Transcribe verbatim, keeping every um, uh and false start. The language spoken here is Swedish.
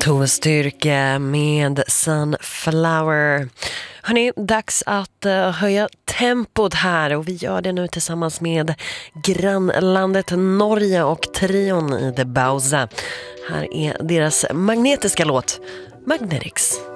Tove Styrke med Sunflower. Hörrni, dags att uh, höja tempot här och vi gör det nu tillsammans med grannlandet Norge och trion i The Bauza. Här är deras magnetiska låt Magnetics.